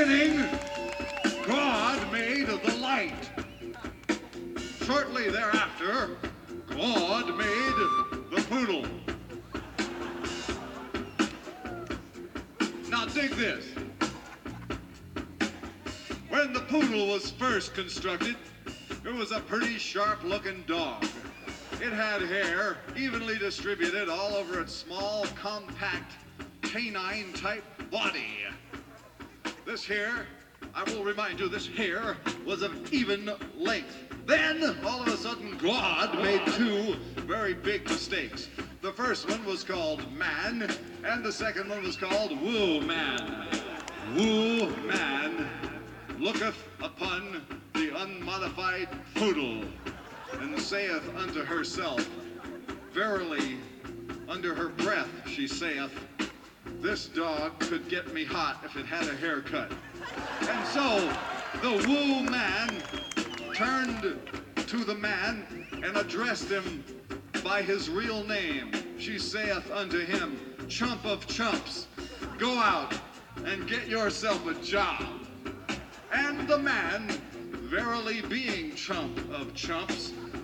beginning, God made the light. Shortly thereafter, God made the poodle. Now dig this. When the poodle was first constructed, it was a pretty sharp-looking dog. It had hair evenly distributed all over its small, compact, canine-type body. This hair, I will remind you, this hair was of even length. Then, all of a sudden, God made two very big mistakes. The first one was called man, and the second one was called woo-man. Woo-man looketh upon the unmodified poodle, and saith unto herself, verily, under her breath she saith, this dog could get me hot if it had a haircut. And so the woo man turned to the man and addressed him by his real name. She saith unto him, chump of chumps, go out and get yourself a job. And the man, verily being chump of chumps,